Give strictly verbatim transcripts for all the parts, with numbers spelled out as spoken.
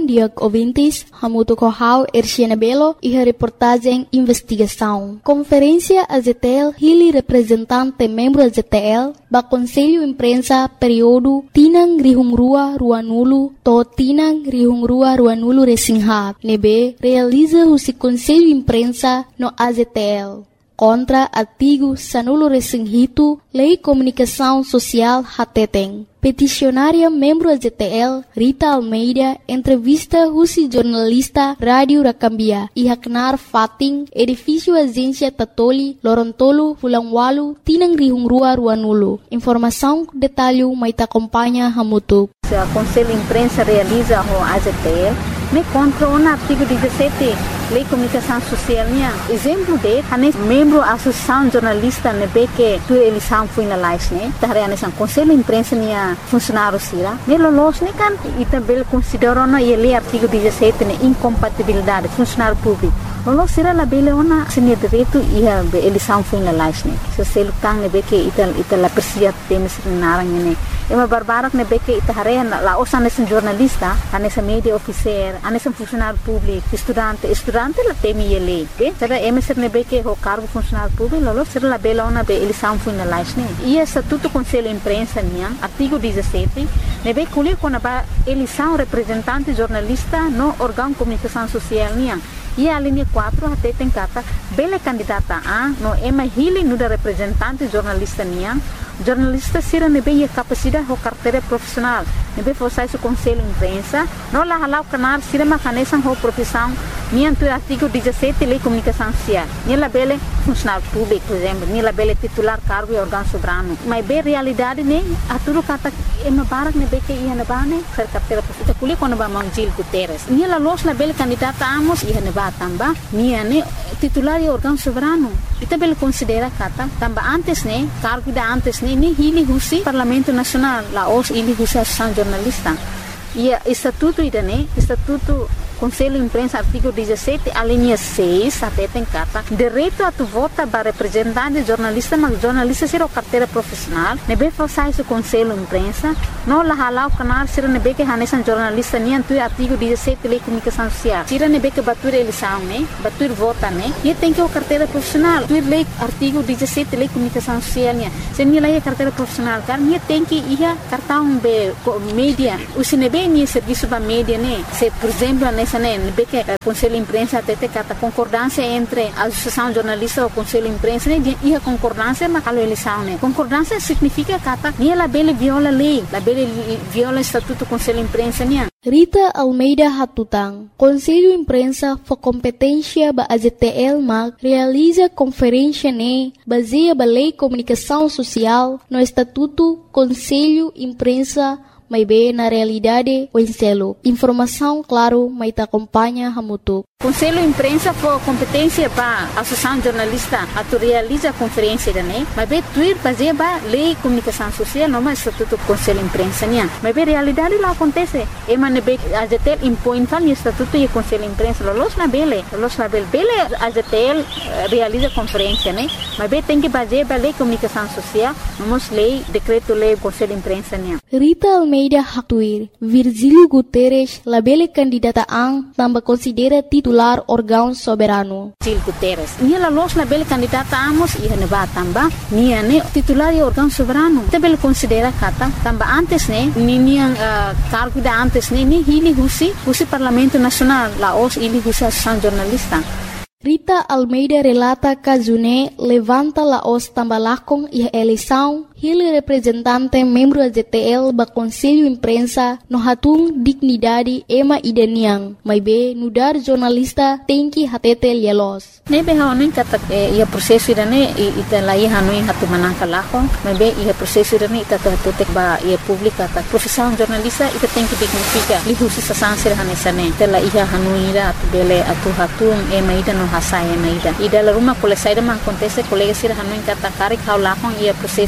bom dia ouvintes, hamuto kohau Erciana Belo e a reportagem investigação. Conferência A Z T L hili representante membro A Z T L ba Conselho Imprensa período Tinang Rihungrua Ruanulu to Tinang Rihungrua Ruanulu Resingha nebe realiza o Conselho Imprensa no A Z T L. Contra artigo Sanulo Resinghito, Lei Comunicação Social Hateteng. Peticionária membro A Z T L, Rita Almeida, entrevista Rusi jornalista Rádio Rakambia e Haknar Fating, edifício Agência Tatoli, Lorontolo, Fulangwalu, Tinang Rihungrua Ruanulu. Informação, detalhe, mas te acompanha Hamutu. O Conselho de Imprensa realiza o A Z T L, me contra o artigo dezessete, Lei de Comunicação Social. Exemplo de, hanes membro da Associação Jornalista nebe que tu eleição foi na live, né? Tahre hanes Conselho de Imprensa nia funcionário sira. Me lolos ne kan ita bel considero na ele artigo dezessete ne incompatibilidade funcionário público. Lolos sira la bele ona sini direito e a eleição foi na live, né? Se se lutang nebe que ita ita la persia temes narang ne. Ema barbarak nebe que ita hare la osa hanes jornalista, hanes media officer, hanes funcionário público, estudante, estudante la temi ele. Be, será ema ser nebe que o cargo funcionário público, lolos sira la bele ona be eleição foi na live, né? E estatuto Conselho de Imprensa nia artigo dezessete, nebe colhe quando a eleição representante jornalista no órgão de comunicação social nia. E a linha quatro até tem carta bela candidata a no ema hili no da representante jornalista nia. Jornalista sira nebe a capacidade ou carteira profissional. Nebe forçar o Conselho de Imprensa, não lá halau canal sira macanesan ou profissão nia tu artigo dezessete Lei de Comunicação Social. Nia la bela funcionário público, por exemplo, nia la bela titular cargo e órgão soberano. Mas bem realidade né, a tudo kata ema barak nebe que ia na bane ser carteira profissional. Kuli quando ba Mangil Guterres. Nia la los la bela candidata amos ia na tamba nia ne titular e órgão soberano. Ita bel considera kata tamba antes ne cargo da antes ne ni hili husi Parlamento Nacional la os hili husi Associação Jornalista. E estatuto ida ne estatuto Conselho de Imprensa artigo dezessete a linha seis até tem carta direito a tu vota para representante jornalista mas jornalista será carteira profissional nebe forçar o Conselho de Imprensa não la halau canal será nebe que hanesan jornalista nem tu artigo dezessete Lei de Comunicação Social será nebe que batur eleição né batur vota né e tem que o carteira profissional tu lei artigo dezessete Lei de Comunicação Social né se nem lei carteira profissional car nem tem que ia cartão be mídia o se nebe nem serviço para mídia né se por exemplo nessa né que o Conselho de Imprensa até tem a concordância entre a Associação Jornalista e o Conselho de Imprensa né e a concordância mas a eleição né concordância significa que nem a bela viola a lei a bela viola o estatuto do Conselho de Imprensa né. Rita Almeida Hatutang, Conselho de Imprensa for competência ba A Z T L mag realiza conferência ne baseia ba Lei de Comunicação Social no Estatuto Conselho de Imprensa mas bem na realidade o enselo. Informação, claro, mas te acompanha Hamutu. Conselho de Imprensa for competência para a Associação Jornalista a tu realiza a conferência da né, mas bem tuir baseia ba Lei de Comunicação Social não mais estatuto do Conselho de Imprensa né, mas bem realidade lá acontece. E mas bem a Z T L impõe tal estatuto e Conselho de Imprensa los na bele, los na bele, bele a Z T L realiza a conferência né, mas bem tem que baseia ba Lei de Comunicação Social, não lei decreto lei Conselho de Imprensa né. Rita Almeida Haktuir, Virgílio Guterres, la bele candidata ang tambah considera titular órgão soberano. Virgílio Guterres, nia la los la bele candidata amos ia ne ba tamba, nia ne titular e órgão soberano. Te bele considera kata tamba antes ne, ni nia uh, cargo da antes ne, ni hili husi, husi Parlamento Nacional, la os hili husi Associação Jornalista. Rita Almeida relata que June levanta la os tambalakong e a eleição hili representante membro da Z T L ba Conselho de Imprensa no hatung dignidade ema ideniang, mas be nudar jornalista tem que hatete lielos. Nebe haonin kata ia proseso irane ita lai hanui hatu manangka lako, mas be ia proseso irane ita hatutek ba ia publika ta profissão jornalista ita tem que dignifica lihusi sa sansir hanesane tela ia hanui ira atu bele atu hatung ema ida no hasai ema ida ida la rumah kole saida man kontese kolega sira hanui kata karik haulakong ia proseso dene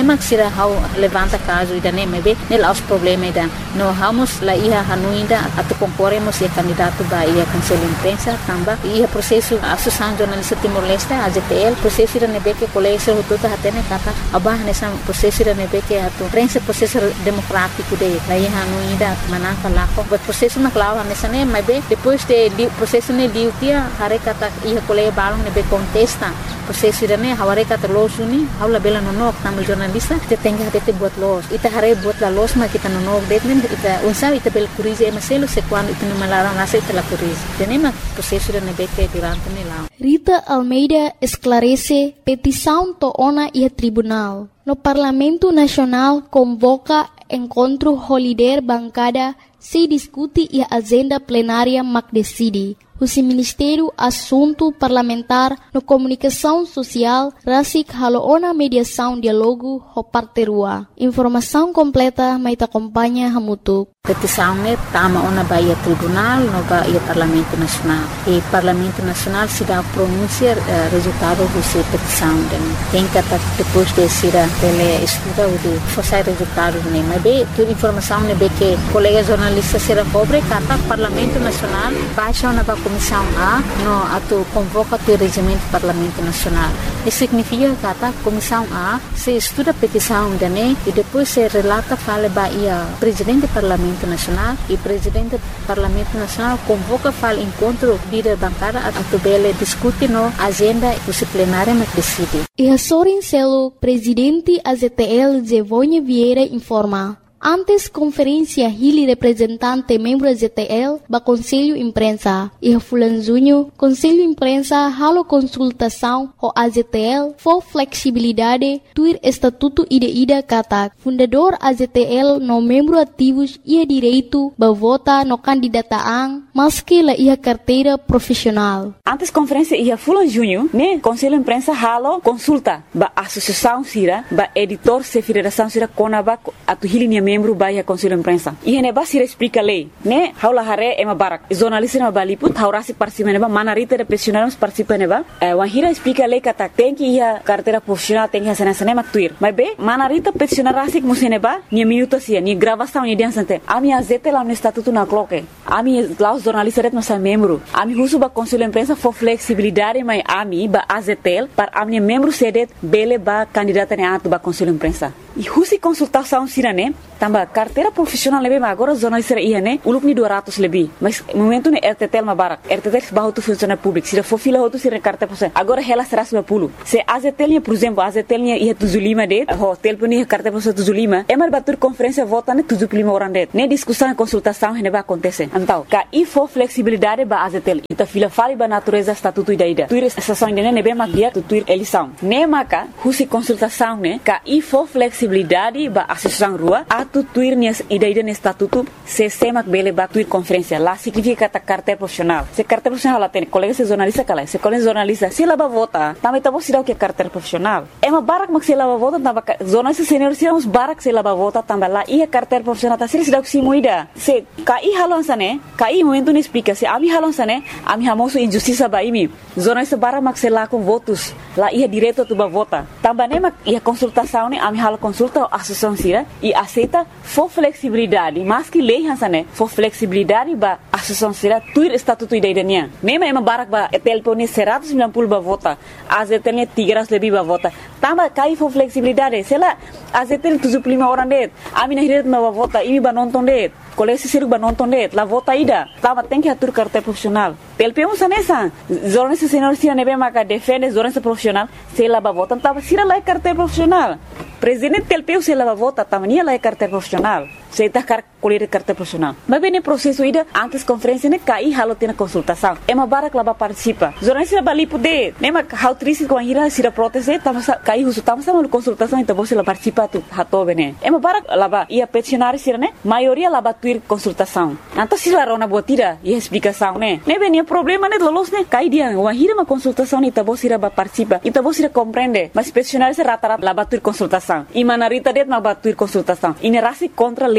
nema sira hau levanta caso ida nem be nel aos problema ida no vamos la ia hanuinda atu concorremos e candidato ba ia conselho imprensa tamba ia processo associação jornalista Timor-Leste A J T L processo ida nebe que colégio tudo hatene kata abah nessa processo ida nebe que atu prensa processo democrático de la ia hanuinda manaka lako but processo na clava nessa nem be depois de processo ne liu dia hare kata ia colégio balong nebe contesta processo ida ne haware kata losuni haula bela nonok tamu jornalista te tenga te buat los ita hare buat la los ma kita nonok det nem ita unsa ita bel curize maselo se quando ita no malaram nasa ita la curize tenema processo ida nebe que durante ne lá. Rita Almeida esclarece petição toona e tribunal. No Parlamento Nacional convoca encontro holiday bancada se discute e a agenda plenária mac decide. O Ministério Assunto Parlamentar no Comunicação Social Rasik haloona mediação diálogo ho parte rua. Informação completa mai te acompanha hamutuk. Petição ne tama ona baia tribunal no baia Parlamento Nacional. E Parlamento Nacional se dá pronunciar uh, resultado dessa petição. Tem que até depois de ser ele estuda o de fazer resultado ne. Mas bem, toda informação ne be que colega jornalista será pobre kata Parlamento Nacional baixa na comissão A no ato convoca o regimento do Parlamento Nacional. Isso significa que a comissão A se estuda a petição de ne e depois se relata fala baia presidente do Parlamento Nacional e presidente do Parlamento Nacional convoca fala encontro líder bancada a tubele discute no agenda disciplinária mas decide. E a Sorin Celo, presidente A Z T L Zevonha Vieira informa. Antes conferência Hili representante membro A Z T L ba Conselho Imprensa e Fulan Junho Conselho Imprensa halo consultação ho A Z T L for flexibilidade tuir estatuto ida-ida kata fundador A Z T L no membro ativos ia direito ba vota no candidataan maski la ia carteira profissional. Antes conferência ia Fulan Junho ne Conselho Imprensa halo consulta ba associação sira ba editor se federação sira konaba atu Hili membro baia Conselho Imprensa. E hene basira explica lei, né? Haula hare ema barak. Jornalista na baliput haurasi participa neba manarita de profissionais participa neba. Eh, wahira explica lei kata tem que ia carteira profissional tem que ia sana sana maktuir. Mas be manarita profissional rasik museneba ni minuto sia ni gravação ni diansante. Ami azete lá no estatuto na cloque. Ami lá os jornalistas ret nossa membro. Ami husu ba Conselho Imprensa for flexibilidade mai ami ba A Z T L para ami membro sedet bele ba candidata ne atu ba Conselho Imprensa. E husi consultação sirane tamba carteira profissional lebe ma agora jornalista ia ne ulup ni dua ratus lebih mas momento ne R T T L ma barak R T T L bahu tu funcionário público sira for fila hotu sira carteira profissional agora ela será seratus lima puluh se A Z T L por exemplo A Z T L ia tujuh puluh lima det ho telefon ia carteira profissional tujuh puluh lima emar batur conferência vota ne tujuh puluh lima orang det ne discussão e consultação ne ba acontece então ka i for flexibilidade ba A Z T L ita fila fali ba natureza estatuto ida ida tuir estação ne ne be ma dia tuir eleição ne maka husi consultação ne ka i for flexibilidade ba associação rua atu tuir nias ida-ida ne estatuto se semak bele ba tuir conferência lá significa kata carteira profissional se carteira profissional lá tem colega se jornalista kala se colega jornalista se lá ba vota também tá você dá que carteira profissional é uma barak mak se lá ba vota tamba jornalista senior se uns barak se lá ba vota tamba lá ia carteira profissional tá se dá que se moida se kai halon sane kai momento ne explica se ami halon sane ami hamoso injustiça ba imi jornalista barak mak se lá com votos lá ia direto tu ba vota tamba ne mak ia consultação ne ami halo consulta associação sira e aceita for flexibilidade mas que lei hansane for flexibilidade ba associação sira tuir estatuto ida idania nema ema barak ba telpone seratus sembilan puluh ba vota A Z T L tiga ratus lebih ba vota tamba kai for flexibilidade sela A Z T L tujuh puluh lima orang det ami nahiret ma ba vota imi ba nonton det kolesi siruk ba nonton det la vota ida tamba tem que atur carteira profissional telpemo sanesa jornalista senior sira nebe maka defende jornalista profissional sela ba vota tamba sira lai carteira profissional presidente telpeu se lava vota tamania lá é carteira profissional se está car colher carteira profissional mas bem no processo ida antes conferência ne cai halo tem consultação é uma barak lá participa jornalista bali poder nema how triste com a ira sira proteste tama cai uso tama sama consultação então você lá participa tu hato bene é uma barak lá ia peticionário sira ne maioria lá tuir consultação então se lá rona botira e explicação ne ne bem problema ne lolos ne cai dia uma ira uma consultação ne então você lá participa então você compreende mas peticionário se rata rata lá tuir consultação e manarita det ma batuir consultação e nerasi contra lei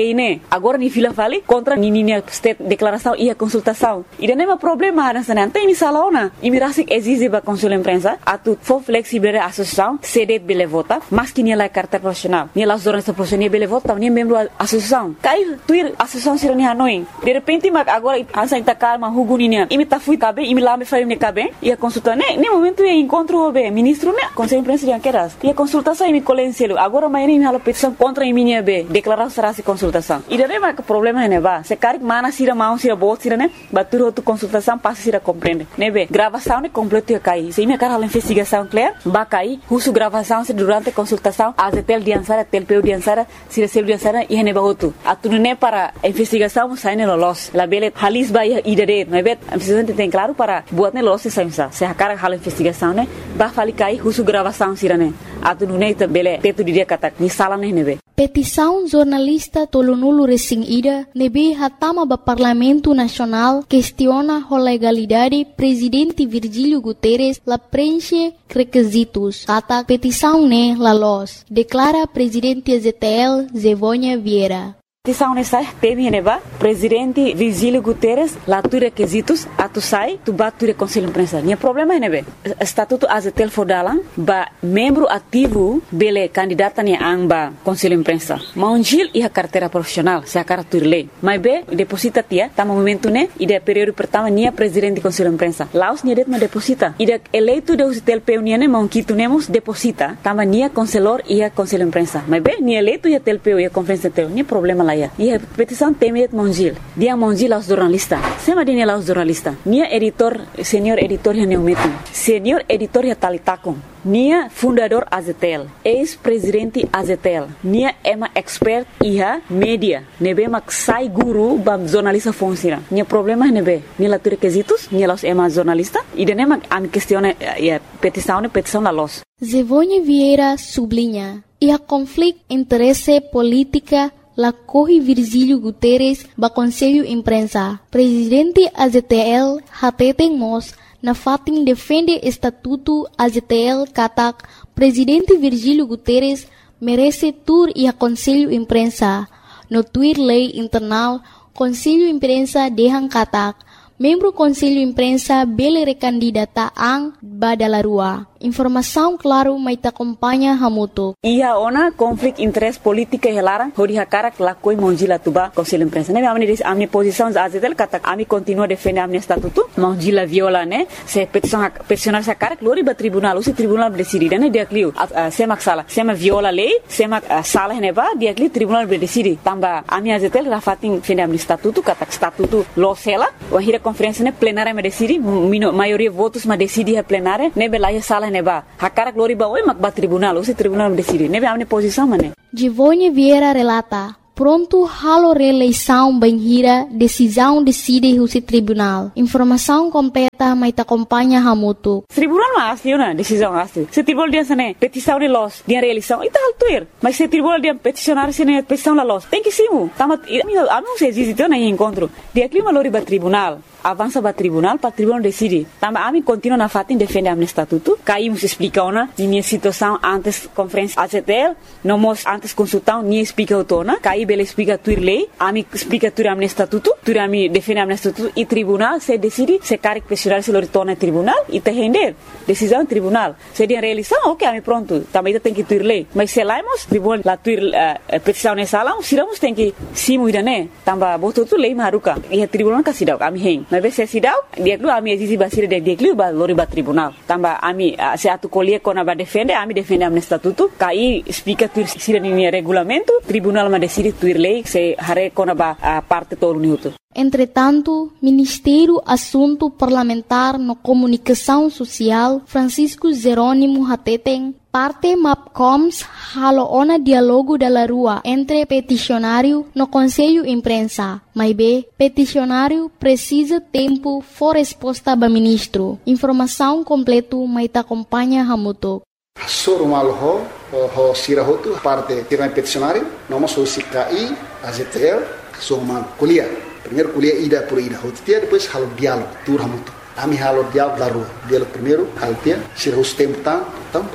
lei, né? Agora ni fila vale contra ni ni state declaração e a consultação. E não é problema nessa não tem ni salona. E me rasik exige ba conselho imprensa atu for flexible a associação cede bele vota, mas que ni la carta profissional. Ni la jornalista profissional bele vota, ni membro associação. Cai tuir associação sira ni hanoi. De repente mag agora ansa ita calma huguninia. E me ta fui cabe, e me lá me faria me cabe. E a consulta né, nem momento é encontro o ministro né, conselho imprensa de queras. E a consultação e me colencielo. Agora amanhã me hala petição contra a minha B, declarar será se consultação. E daí mas o problema é ba, se cari mana sira mão sira bot sira né, batur outra consultação passa sira compreende. Né be, gravação é completo e cai. Se me cara a investigação clear, ba cai, uso gravação se durante a consultação, a tel diansara, tel peu diansara, sira sel diansara e hene ba outro. Atu né para a investigação sai no los. La bele halis ba e dare, né be, a investigação tem claro para buat né los se saimsa. Se a cara hala investigação né, ba fali cai, uso gravação sira né. Atu né ita bele teto dia kata ni sala né nebe. Petição jornalista tolonulu resing ida nebe hatama ba Parlamento Nacional questiona a legalidade presidente Virgílio Guterres la preenche requisitos. Kata petição ne la los. Declara presidente Z T L Zevônia Vieira. Petição nessa teme neba presidente Virgílio Guterres lá tu requisitos atu sai tu batu conselho imprensa. Nia problema nebe estatuto azetel fodalan ba membro ativo bele candidata ni amba conselho imprensa. Maunjil e a carteira profissional se a cara turle. Mas be deposita tia tá momento né e de período pertama nia presidente conselho imprensa. Laos nia det ma deposita. E de eleito de usitel peu nia ne monquito nemos deposita tama nia conselor e a conselho imprensa. Mas be nia eleito e a tel peu e a conferência teu. Nia problema lá. E a petição teme Mongil. Dia Mongil aos jornalistas. Sema dia aos jornalistas. Nia editor, senhor editor ya neumetum. Senhor editor ya talitakon. Nia fundador Azetel. Ex-presidente Azetel. Nia ema expert iha media. Nebe mak sai guru bam jornalista fonsira. Nia problema nebe. Nia la requisitos. Nia los ema jornalista. E de nema am questione ya petição ne petição la los. Zevônia Vieira sublinha. E a conflito interesse política la corre Virgílio Guterres ba Conselho Imprensa. Presidente A Z T L hateten mos na fatin defende estatuto A Z T L katak Presidente Virgílio Guterres merece tur e a Conselho Imprensa. No tuir lei internal Conselho Imprensa dehan katak membro Conselho Imprensa bele recandidata ang badalarua. Informação claro mai ta acompanha hamuto. Ia ona conflito interesse política helara hori hakara la koi monjila tuba Conselho Imprensa. Ne amni dis amni posição azetel kata ami continua defende amni estatuto monjila viola ne se petição peticionar sa cara glori ba tribunal usi tribunal decide ne dia clio sema sala sema viola lei sema sala ne ba dia clio tribunal decide tamba ami azetel rafatin defende amni estatuto kata estatuto lo sela o hira conferência ne plenária me decide maioria votos ma decide a plenária ne belaia sala neba hakara glori ba oi mak ba tribunal usi tribunal decide nebe amne posição mane. Zevônia Vieira relata pronto halo reeleição banhira decisão decide usi tribunal. Informação completa mai ta acompanha hamuto. Tribunal ma asli na decisão asli. Se tribunal dia sane petição de los dia reeleição ita altuir. Mas se tribunal dia peticionar sene petição la los tem que simu. Tama ami se existe na encontro. Dia clima lori ba tribunal. Avança para tribunal, para tribunal decide. Também a mim continua na fatin defende a estatuto. Caímos explica ona minha situação antes conferência A Z T L, não mos antes consultão nem explica o tona. Caí bela explica tuir lei, a mim explica tuir a estatuto, tuir a mim defende a estatuto e tribunal se decide se cara questionar se lori tona tribunal e te render decisão tribunal. Se dia reeleição, ok, a mim pronto. Também tem que tuir lei. Mas se laimos tribunal la tuir uh, petição nessa lá, siramos tem que simu ida né. Tamba botou tu lei maruka. E a tribunal kasidau a mim mas se sidau dia dulu ami exisi basir dia dia dulu ba lori ba tribunal tamba ami se atu colher kona ba defende ami defende am estatuto kai explica tu sira ni regulamento tribunal ma decide tuir lei se hare kona ba parte todo minuto. Entretanto, Ministério Assunto Parlamentar no Comunicação Social Francisco Jerônimo Hateten parte MAPCOMS halo ona dialogo da rua entre peticionário no Conselho Imprensa. Mas B, peticionário precisa tempo for resposta ba ministro. Informação completo mai ta acompanha hamuto. Soro malho ho sirahotu parte tema peticionário, nós somos K I, A Z T L, somos kuliah. Primeiro kuliah ida por ida, hotia depois halo diálogo, tur hamuto. Ami halo diálogo da rua. Diálogo primeiro, halo dia, sirahus tempo tá, então pronto.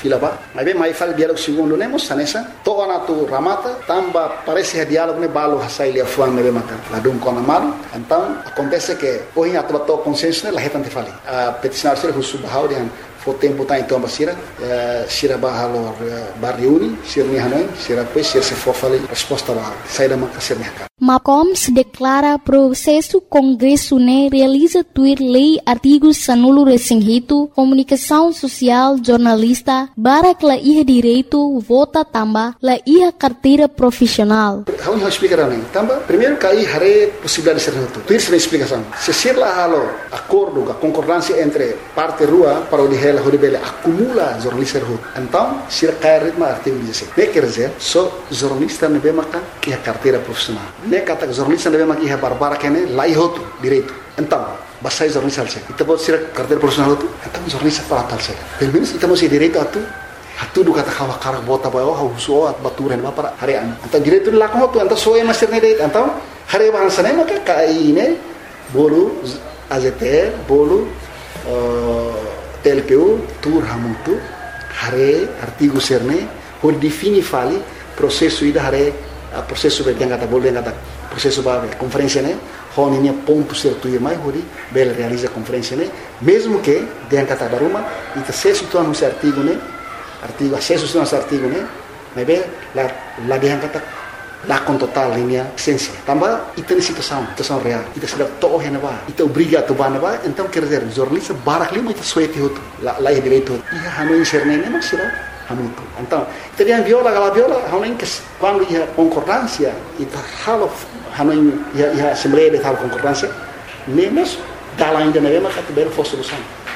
fila ba. Mas bem, mas fala diálogo segundo nemos sanesa. Toa na tu ramata, tamba parece que diálogo ne balo hasai lia fuan ne makan. La dum kona malu. Então acontece que hoje a tua consciência la retante fali. A peticionar ser o subhau de foi tempo tá então basira, sira bahalo barriuni, sira ni hanoi, sira pois sira se for fali resposta ba. Sai da manca ser mercado. Macoms declara processo Congresso ne realiza tuir lei artigos sanulo resinghito, comunicação social, jornalista, barak la iha direito, vota tamba, la iha carteira profissional. How you explicar não? Tamba, primeiro cai hare possibilidade de ser neto. Tuir se explicação. Se ser la halo acordo, a concordância entre parte rua para o de la horibele acumula jornalista rua. Então, se cai ritmo artigo dezessete. Ne quer dizer, só jornalista ne be makan iha carteira profissional. Ne kata jornalista ne be makan iha barbara kene la ihoto direito. Então, basai jornalista alse. Kita buat sira carteira profissional tu. Então jornalista para tal se. Pelo menos kita masih direito atu. Atu do kata kawa karak bota bayo ha uso at baturen ba para harean. Então direito la ko tu então só é master ne direito. Então, hare bahasa ne maka kai ne bolu A Z T L bolu T L P U tur hamutu hare artigo serne por defini fali processo ida hare processo be yang kata bol yang kata processo ba conferência ne honinya ponto certo e mais hori bel realiza conferência ne mesmo que yang kata daruma ita se situan no artigo ne artigo acesso no artigo ne mas be la la yang kata la com total linha essência também ita situação situação real ita sudah toh hena ba ita obriga tu bana ba então quer dizer jornalista barak lima ita suete hotu la la direito ia hanu inserne ne mas será hamutu então ita dia viola gala viola hanu que quando ia concordância ita halo hanu ia ia assembleia de tal concordância nemos dala ainda ne ma kat ber fo solução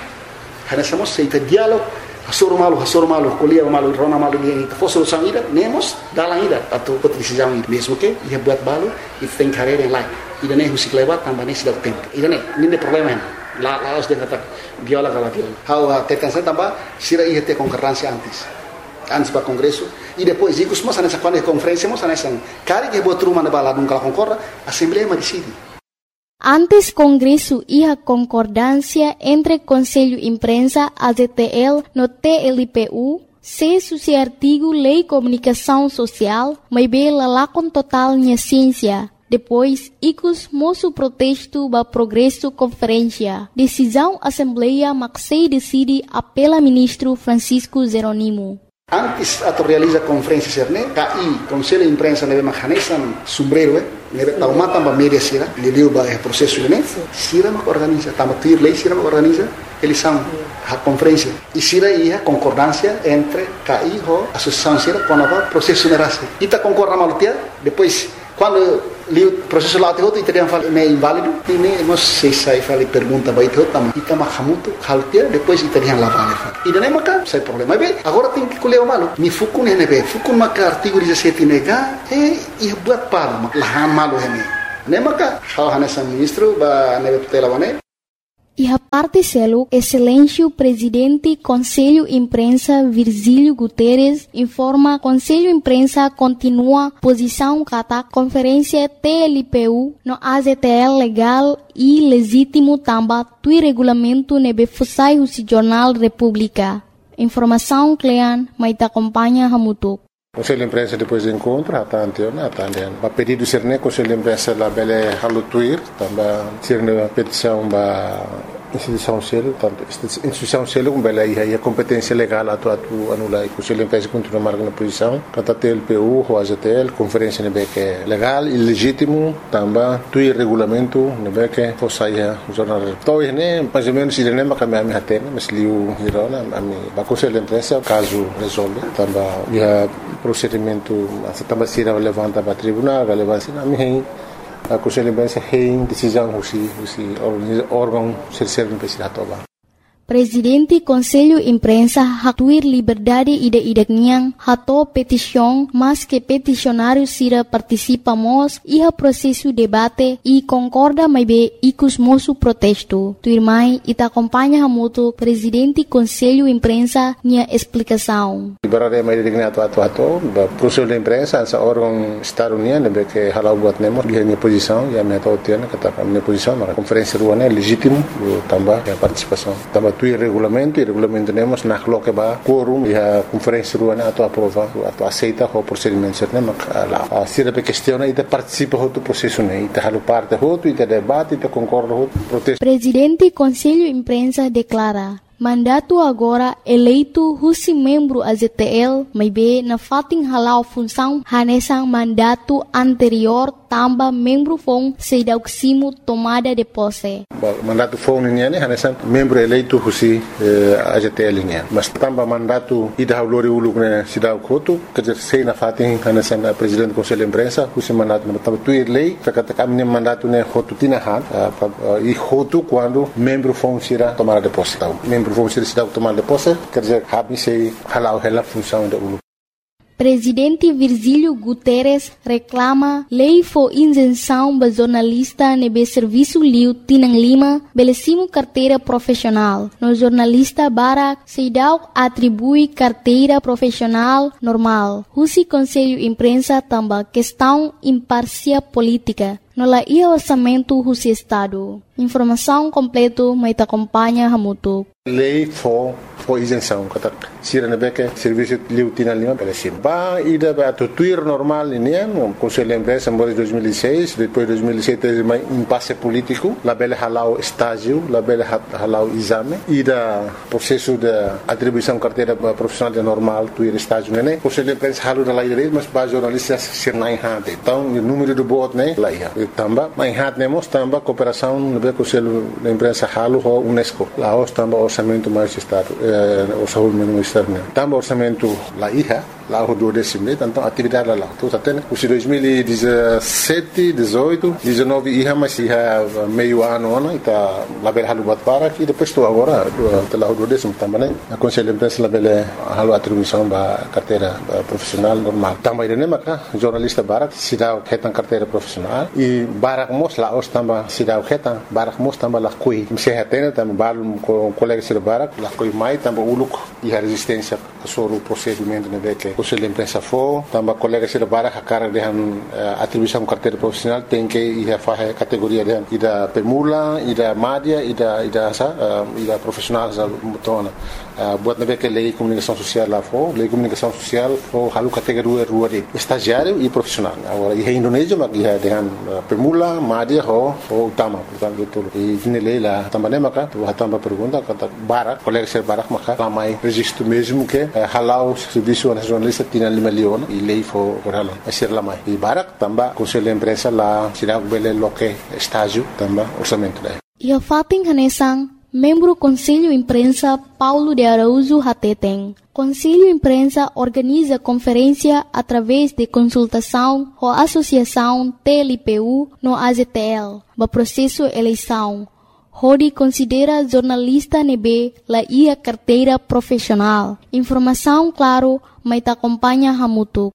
hana somos ita diálogo Hasur malu, hasur malu, kuliah malu, rona malu dia itu. Fo solução ida, nemos dalam ida atau outra decisão ida. Mesmo que ia buat balu, itu tem carreira yang lain. Ida ne musik lewat tambah ne sudah tempo. Ida ne, ini ne problema ne. La la harus dia kata viola kala viola. How tekan saya tambah sira ia te concorrência antes. Antes para congresso e depois ikus mas nessa quando conferência mas nessa cari que buat rumah na bala dum kala concorra, assembleia ma decide. Antes Congresso iha concordância entre Conselho Imprensa, A Z T L, no T L P U, se suci artigo Lei Comunicação Social, mas bela lá com total minha ciência. Depois, icus moço protesto ba progresso conferência. Decisão Assembleia Maxei decide apela ministro Francisco Zeronimo. Antes ato realiza conferência serne, K I, Conselho de Imprensa nebe mahanesan sombrero, nebe taumata ba media sira, liliu ba é processo ne, sira ma organiza, tama tuir lei sira ma organiza, eles são a conferência. E sira ia concordância entre K I ho associação sira com a processo nerase. Ita concorda malutia, depois quando o processo lá tem teriam falado é inválido e nem nós sei sai fale pergunta vai ter também e também hamuto haltia depois teriam lá vale e não é maca sai problema bem agora tem que colher o malo me fuku ne nebe fuku maca artigo dezessete nega e e buat palo lahan malo hene ne maca hal hanesa ministro ba nebe tutela bane. E a parte selo, excelêncio presidente Conselho Imprensa Virgílio Guterres informa Conselho Imprensa continua posição kata conferência T L P U no A Z T L legal e legítimo tamba tui regulamento nebe fusai o Jornal República. Informação Clean, mas acompanha Hamutuk. Conselho de Imprensa depois do encontro, até anteontem, até anteontem. A pedido do Serne, Conselho de Imprensa lá bele halutuir, também Serne a petição da instituição selo, tanto instituição selo como bele aí a competência legal atu atu anula e Conselho de Imprensa continua marcando posição, kata T L P U, o A Z T L, conferência nebe que legal e legítimo, também tui regulamento nebe que fosaia jornal. Então né, mais ou menos se nem mais kami hatene, mas liu hirona, ami ba Conselho de Imprensa caso resolve, também ia procedimento também se levanta para tribunal, relevância na minha a Conselho de Imprensa tem decisão husi husi órgão terceiro investigativo. Presidente Conselho Imprensa hatuir liberdade ide-ideknya hato petição, mas que peticionário sira participamos iha processo debate e concorda mais be ikus moço protesto. Tuirmai ita acompanha hamuto Presidente Conselho Imprensa nia explicação. Liberdade mais ideknya atu atu atu, Conselho de Imprensa essa órgão estado-união nebe que halau buat nemo dia minha posição, ya minha tau tiana kata minha posição, mas conferência ruana legítimo também a participação também tuir regulamento, e regulamento temos na coloca ba quórum e a conferência rua na tua aprova, a tua aceita o procedimento certo, mas lá a sira pe questiona e te participa do processo né, e te halu parte outro e te debate e te concorda outro protesto. Presidente Conselho Imprensa declara mandato agora eleito husi membro A Z T L, mas be na fating halau função hanesang mandato anterior tamba membro fong sedauksimo tomada de posse. Mandato fong niya ni hanesang membro eleito husi eh, A Z T L niya. Mas tamba mandato ida haulori uluk ne sidau kotu kerja sei na fating hanesang presidente Conselho Imprensa husi mandato na tamba tuir lei kakata kami mandato ne hotu tinahan uh, e hotu quando membro fong sira tomada de posse. Vamos ser cidade tomar de posse, quer dizer, habis sei halau hela função da ulu. Presidente Virgílio Guterres reclama lei for isenção ba jornalista nebe serviço liu Tinang Lima belesimo carteira profissional. No jornalista Barak Seidau atribui carteira profissional normal. Husi Conselho Imprensa tamba questão imparcial política. No la ia orçamento husi Estado. Informação completo mai te acompanha Hamutu. Lei for for isenção, kata sira na beke serviço liu Tinang Lima belesim. Ba ida ba tuir normal ini no Conselho Imprensa em dois mil e seis, depois dois mil e sete mai impasse político, la bele halau estágio, la bele halau exame, ida processo de atribuição carteira profissional de normal tuir estágio né. Conselho Imprensa halu da lei direito, mas ba jornalistas sirnai hante. Então o número do voto né lá ia. Tamba, mas hante nemos tamba cooperação no be Conselho da Imprensa halu ho UNESCO. Lá os tamba orçamento mais estado, eh, orçamento mais estado né. Tamba orçamento lá ia. Lá o do décimo, então atividade lá. Então até os dois mil e dezessete, dezoito, dezenove ia mais ia meio ano ano está lá bela halu bat para e depois estou agora do lá o do décimo também né. A Conselho de Imprensa lá bela halu atribuição ba carteira profissional normal. Também né maca jornalista barak se dá retan carteira profissional e barak mos lá os também se dá retan barak mos também lá coi. Se retena também bal com colega se barak lá coi mai também uluk e a resistência sobre o procedimento né que Conselho de Imprensa for, também colegas se barak a cara de uh, atribuição carteira profissional tem que ir a fazer categoria de ida pemula, ida média, ida ida sa, uh, ida profissional sa mutona. Uh, buat nabe que lei comunicação social lá for, lei comunicação social for halu categoria rua de estagiário e profissional. Agora e Indonésia mas ia dengan uh, pemula, média ho ho utama, portanto betul. E ini lei lá também maka, tu também pergunta kata barak, colegas se barak maka ramai registro mesmo que uh, halau serviço nacional Tinang Lima Leon e lei for por halau. Asir lamai. E barak também Conselho de Imprensa lá sirau bele loke estágio também orçamento daí. Ia fating hanesang membro Conselho Imprensa Paulo de Araújo Hateteng. Conselho Imprensa organiza conferência através de consultação com a Associação T L P U no A Z T L, no processo eleição. Hodi considera jornalista nebe la ia carteira profissional. Informação claro, mas te acompanha Hamutu.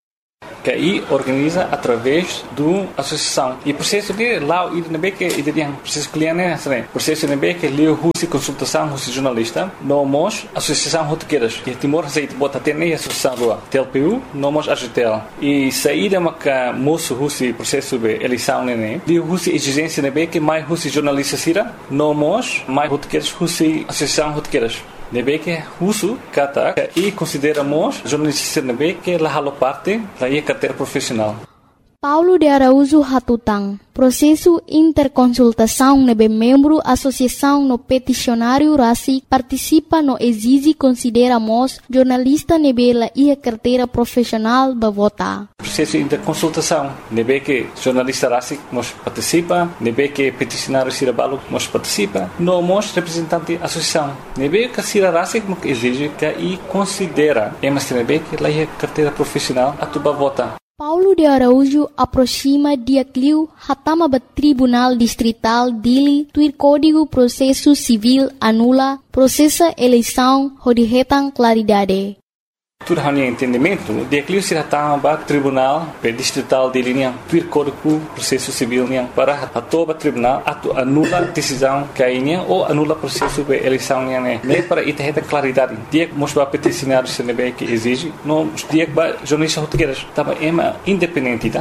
Que aí organiza através do associação e processo de lá e na que e de processo cliente né processo na que leu husi consultação husi jornalista no mos associação rotequeiras que Timor aceita bota ter nem associação do T L P U no mos A G T L e saída maca moço husi processo de eleição né de husi exigência na que mais husi jornalista sira no mos mais rotequeiras husi associação rotequeiras nebe que uso kata e consideramos jornalista nebe que la halo parte la ia carteira profissional. Paulo de Araújo Hatutang. Processo interconsultação nebe membro associação no peticionário Rasi participa no exige consideramos jornalista nebe la ia carteira profissional ba vota. Processo interconsultação nebe que jornalista Rasi nos participa, nebe que peticionário Sirabalo nos participa, no mos representante associação. Nebe que Sira Rasi nos exige que e considera emas nebe que la ia carteira profissional atuba vota. Paulo de Araújo aproxima dia cliu hatama ba Tribunal Distrital dili tuir Código Processo Civil anula processa eleição hodihetan claridade. Tudo hanya entendimento, dia cliu se hatama ba Tribunal Distrital dili niang tuir Código Processo Civil niang para atoba tribunal atu anula decisão kainya ou anula processo de eleição niang ne. Ne para itaheta claridade. Dia mos ba peticionário se nebe que exige, no dia ba jornalista rotegueiras tava ema independente tá?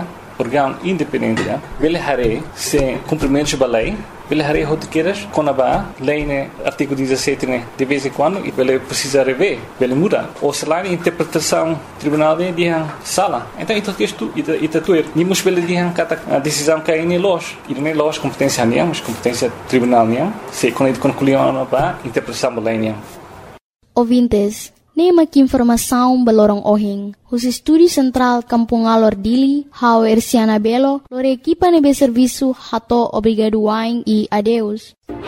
órgão independente, ele haré sem cumprimento da lei, ele haré rotiqueiras com a lei, né, artigo dezessete, né, de vez em quando, e ele precisa rever, ele muda. Ou se lá a interpretação tribunal de dia sala. Então, isso que isto, isso tuer. Nimos ele dia a decisão que é em loja, e não é loja competência nem, mas competência tribunal nem. Se quando ele concluiu a interpretação da lei nem. Ouvintes, nema que informação balorong ohing. Os estúdios central Kampung Alor Dili, hau Erciana Belo, lore equipa nebe serviço hato obrigado wain e adeus.